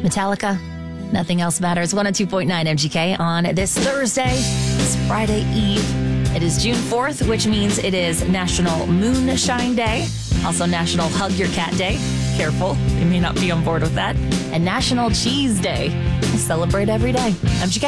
Metallica, Nothing Else Matters. 102.9 MGK on this Thursday. It's Friday Eve. It is June 4th, which means it is National Moonshine Day. Also National Hug Your Cat Day. Careful, you may not be on board with that. And National Cheese Day. I celebrate every day. MGK.